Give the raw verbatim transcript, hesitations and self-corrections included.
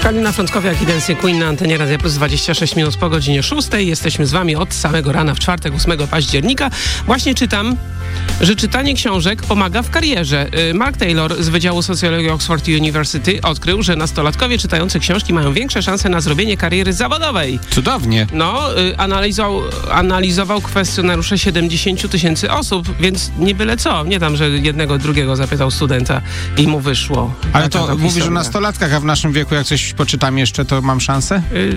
Halina Frąckowiak i Dancing Queen na antenie Radia Plus dwadzieścia sześć minut po godzinie szóstej. Jesteśmy z wami od samego rana w czwartek, ósmego października. Właśnie czytam, że czytanie książek pomaga w karierze. Mark Taylor z Wydziału Socjologii Oxford University odkrył, że nastolatkowie czytający książki mają większe szanse na zrobienie kariery zawodowej. Cudownie. No, analizował, analizował kwestionariusze siedemdziesięciu tysięcy osób, więc nie byle co. Nie tam, że jednego, drugiego zapytał studenta i mu wyszło. Ale to Taka mówisz historia. o nastolatkach, a w naszym wieku jak coś poczytam jeszcze, to mam szansę?